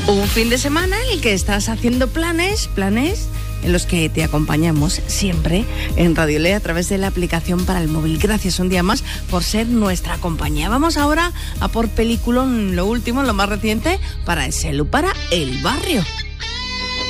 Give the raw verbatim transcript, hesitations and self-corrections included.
Un fin de semana en el que estás haciendo planes, planes en los que te acompañamos siempre en Radio Lea a través de la aplicación para el móvil. Gracias un día más por ser nuestra compañía. Vamos ahora a por peliculón, lo último, lo más reciente, para ese Lu para el barrio.